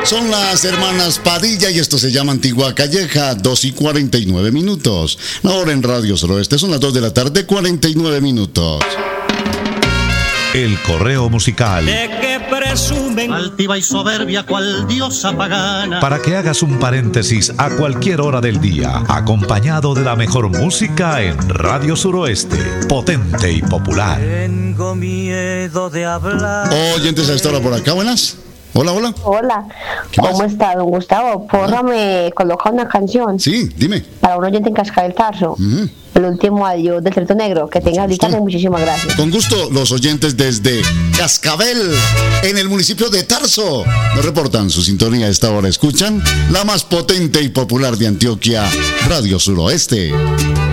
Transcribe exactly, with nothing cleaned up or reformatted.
Son las hermanas Padilla y esto se llama Antigua Calleja, dos y cuarenta y nueve minutos. Ahora en Radio Suroeste son las dos de la tarde, cuarenta y nueve minutos. El correo musical. De que presumen altiva y soberbia cual diosa pagana. Para que hagas un paréntesis a cualquier hora del día, acompañado de la mejor música en Radio Suroeste, potente y popular. Tengo miedo de hablar. Oyentes a esta hora por acá, buenas. Hola, hola. Hola, ¿cómo está, don Gustavo? Porra, me coloca una canción. Sí, dime. Para un oyente en Cascabel Tarso. Uh-huh. El último adiós del Cerito Negro. Que tenga ahorita, muchísimas gracias. Con gusto, los oyentes desde Cascabel, en el municipio de Tarso, nos reportan su sintonía a esta hora. Escuchan la más potente y popular de Antioquia, Radio Suroeste.